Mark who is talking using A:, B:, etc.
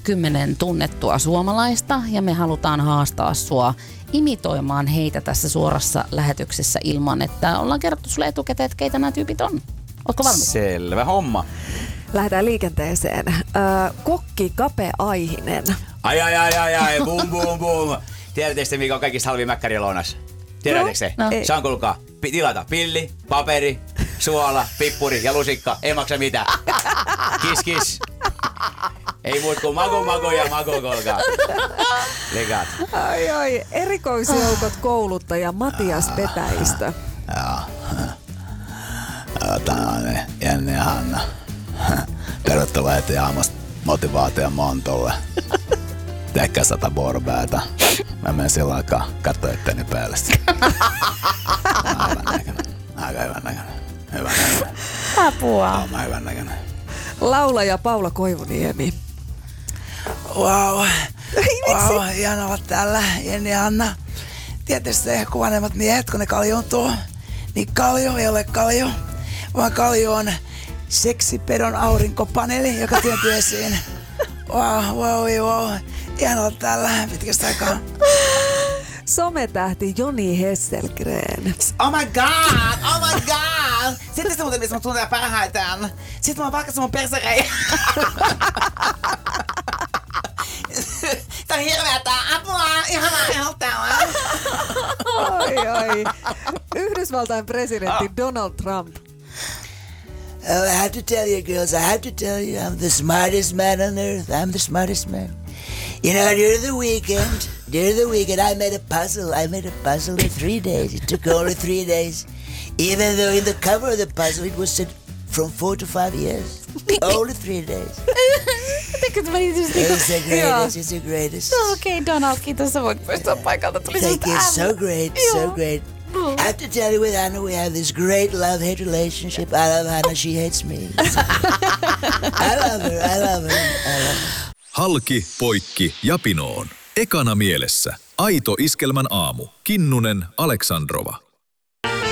A: 10 tunnettua suomalaista ja me halutaan haastaa sua imitoimaan heitä tässä suorassa lähetyksessä ilman, että ollaan kerrottu sulle etukäteen, että keitä nämä tyypit on. Ootko valmis?
B: Selvä homma.
C: Lähdetään liikenteeseen. Kokki Kape Aihinen.
B: Ai, bum. Tiedättekö te, mikä on kaikista halvin mäkkärilounas? Tiedättekö se?
A: No.
B: Saan kuulkaa. Tilata pilli, paperi, suola, pippuri ja lusikka. Ei maksa mitään. Kiss. Ei muut kuin maku ja maku, kolkaa. Legat.
C: Ai. Erikoisjoukot kouluttaja Matias Petäistö.
D: Joo. Tämä on Jenni ja Hanna. Tervetuloa heti aamusta motivaation Montolle. Tehkää 100 borbäätä. Mä menen sillä aikaa katsoa itteeni päälle. Aika hyvän näköinen.
A: Apua.
D: Mä hyvän näköinen.
C: Laulaja Paula Koivuniemi.
E: Wow, hienoa olla täällä, Jenni ja Anna. Tietysti kun vanhemmat miehet, kun ne kaljoontuu, niin kaljo ei ole kaljo, vaan kaljo on seksipedon aurinkopaneeli, joka työntyy esiin. Wow. Hienoa olla täällä pitkästä aikaa.
C: Sometähti Joni Hesselgren.
E: Oh my god! Sitten se muuten, missä mä tunnen parhaiten. Sitten mä vaikka mun perserei. Tää on hirveetä. Apua! Ihanaa täällä.
C: Ai. Yhdysvaltain presidentti Donald Trump.
E: I have to tell you, girls, I'm the smartest man on earth. I'm the smartest man. You know, during the weekend, I made a puzzle in 3 days. It took only 3 days. Even though in the cover of the puzzle it was said from 4 to 5 years. Only 3 days. It's the greatest.
A: Okei, Donald, kiitos. Sä voit poistua paikalta. Tuli
E: Thank you, so great. I have to tell you, with Anna, we have this great love-hate relationship. I love Hannah, she hates me. I love her.
F: Halki, poikki ja pinoon. Ekana mielessä. Aito Iskelmän aamu. Kinnunen, Aleksandrova.